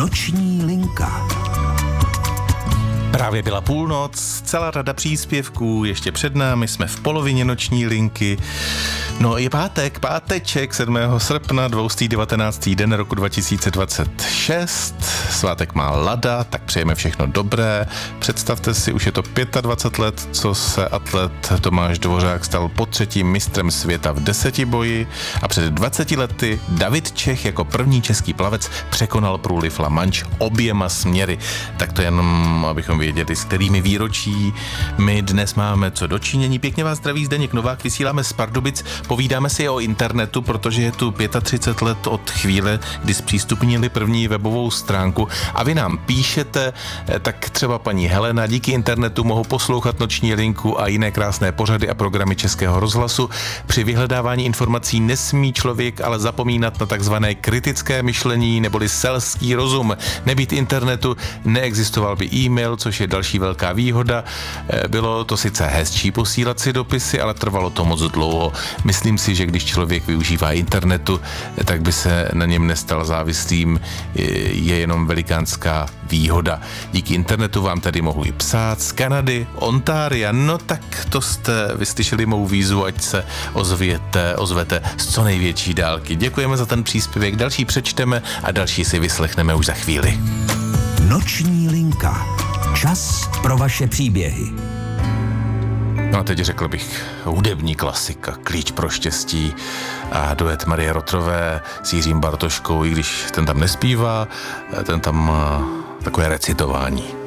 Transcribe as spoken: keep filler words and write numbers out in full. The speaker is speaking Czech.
Noční linka. Právě byla půlnoc, celá řada příspěvků, ještě před námi, jsme v polovině noční linky. No je pátek, páteček, sedmého srpna, dvoustý devatenáctý den roku dva tisíce dvacet šest. Svátek má Lada, tak přejeme všechno dobré. Představte si, už je to dvacet pět let, co se atlet Tomáš Dvořák stal potřetím mistrem světa v desetiboji a před dvaceti lety David Čech jako první český plavec překonal průliv La Manche oběma směry. Tak to jenom, abychom věděli, s kterými výročí my dnes máme co dočinění. Pěkně vás zdraví Zdeněk Novák, vysíláme z Pardubic, povídáme si o internetu, protože je tu třicet pět let od chvíle, kdy zpřístupnili první webovou stránku a vy nám píšete, tak třeba paní Helena, díky internetu mohou poslouchat Noční linku a jiné krásné pořady a programy Českého rozhlasu. Při vyhledávání informací nesmí člověk ale zapomínat na takzvané kritické myšlení neboli selský rozum. Nebýt internetu, neexistoval by e-mail, což je další velká výhoda. Bylo to sice hezčí posílat si dopisy, ale trvalo to moc dlouho. Myslím si, že když člověk využívá internetu, tak by se na něm nestal závislým, je jenom velikánská výhoda. Díky internetu vám tady mohu i psát z Kanady, Ontária, no tak to jste vyslyšeli mou výzvu, ať se ozvěte, ozvete z co největší dálky. Děkujeme za ten příspěvek, další přečteme a další si vyslechneme už za chvíli. Noční linka. Čas pro vaše příběhy. No a teď řekl bych hudební klasika, Klíč pro štěstí a duet Marie Rotrové s Jiřím Bartoškou, i když ten tam nespívá, ten tam má takové recitování.